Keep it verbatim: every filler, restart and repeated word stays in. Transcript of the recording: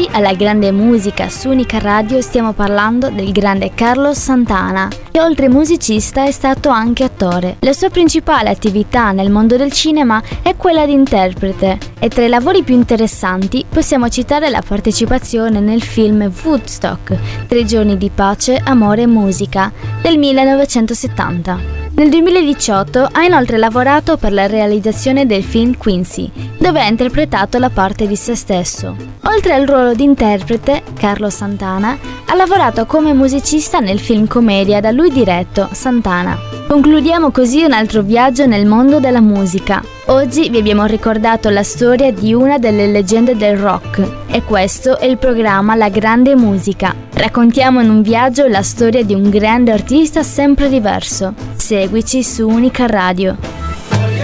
Oggi alla Grande Musica su Unica Radio stiamo parlando del grande Carlos Santana, che oltre musicista è stato anche attore. La sua principale attività nel mondo del cinema è quella di interprete e tra i lavori più interessanti possiamo citare la partecipazione nel film Woodstock, Tre giorni di pace, amore e musica, del millenovecentosettanta. Nel duemiladiciotto ha inoltre lavorato per la realizzazione del film Quincy, dove ha interpretato la parte di se stesso. Oltre al ruolo di interprete, Carlos Santana ha lavorato come musicista nel film commedia da lui diretto, Santana. Concludiamo così un altro viaggio nel mondo della musica. Oggi vi abbiamo ricordato la storia di una delle leggende del rock e questo è il programma La Grande Musica. Raccontiamo in un viaggio la storia di un grande artista sempre diverso. Seguici su Unica Radio.